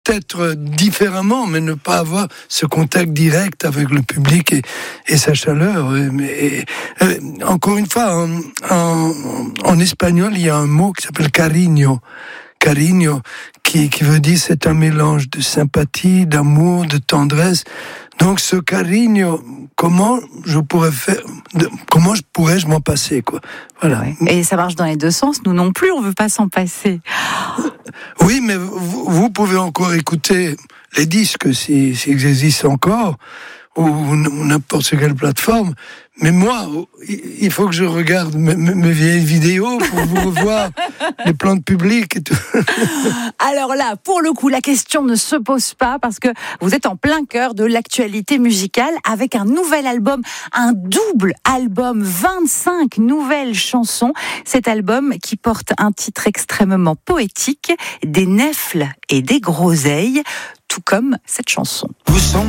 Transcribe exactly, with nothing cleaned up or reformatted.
être différemment, mais ne pas avoir ce contact direct avec le public et, et sa chaleur. Et, et, et, encore une fois, en, en, en espagnol, il y a un mot qui s'appelle cariño. Cariño, qui, qui veut dire c'est un mélange de sympathie, d'amour, de tendresse. Donc ce cariño, comment je pourrais faire, de, comment je pourrais je m'en passer, quoi. Voilà. Ouais. Et ça marche dans les deux sens. Nous non plus, on veut pas s'en passer. Oui, mais vous, vous pouvez encore écouter les disques si, s'ils existent encore, ou n'importe quelle plateforme. Mais moi, il faut que je regarde mes, mes vieilles vidéos pour vous revoir les plans de public et tout. Alors là, pour le coup, la question ne se pose pas parce que vous êtes en plein cœur de l'actualité musicale avec un nouvel album, un double album, vingt-cinq nouvelles chansons. Cet album qui porte un titre extrêmement poétique, des nèfles et des groseilles, tout comme cette chanson. Où sont